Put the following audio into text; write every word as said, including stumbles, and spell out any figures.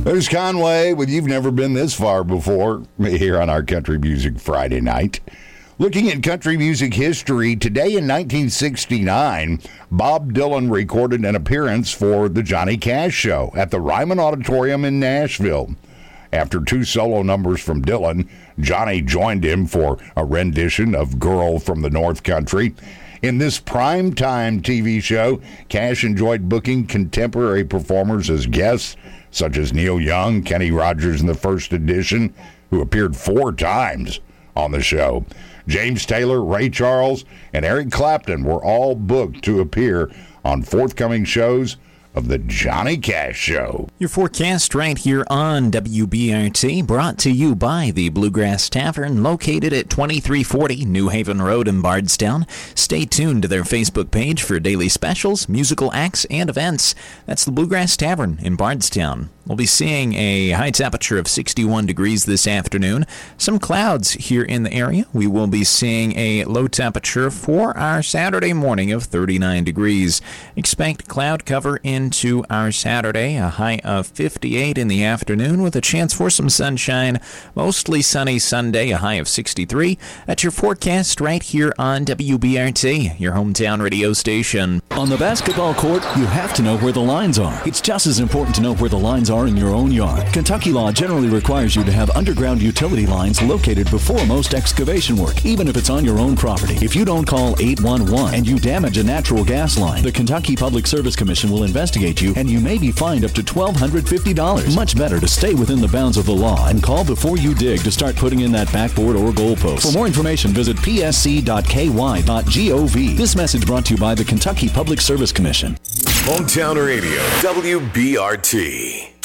There's Conway with You've Never Been This Far Before here on our Country Music Friday night. Looking at country music history, today in nineteen sixty-nine, Bob Dylan recorded an appearance for the Johnny Cash Show at the Ryman Auditorium in Nashville. After two solo numbers from Dylan, Johnny joined him for a rendition of Girl from the North Country. In this primetime T V show, Cash enjoyed booking contemporary performers as guests, such as Neil Young, Kenny Rogers in the first edition, who appeared four times on the show. James Taylor, Ray Charles, and Eric Clapton were all booked to appear on forthcoming shows of the Johnny Cash Show. Your forecast right here on W B R T, brought to you by the Bluegrass Tavern, located at twenty-three forty New Haven Road in Bardstown. Stay tuned to their Facebook page for daily specials, musical acts, and events. That's the Bluegrass Tavern in Bardstown. We'll be seeing a high temperature of sixty-one degrees this afternoon. Some clouds here in the area. We will be seeing a low temperature for our Saturday morning of thirty-nine degrees. Expect cloud cover into our Saturday, a high of fifty-eight in the afternoon with a chance for some sunshine. Mostly sunny Sunday, a high of sixty-three. That's your forecast right here on W B R T, your hometown radio station. On the basketball court, you have to know where the lines are. It's just as important to know where the lines are in your own yard. Kentucky law generally requires you to have underground utility lines located before most excavation work, even if it's on your own property. If you don't call eight one one and you damage a natural gas line, the Kentucky Public Service Commission will investigate you, and you may be fined up to one thousand two hundred fifty dollars. Much better to stay within the bounds of the law and call before you dig to start putting in that backboard or goalpost. For more information, visit p s c dot k y dot gov. This message brought to you by the Kentucky Public Service Commission. Hometown Radio, W B R T.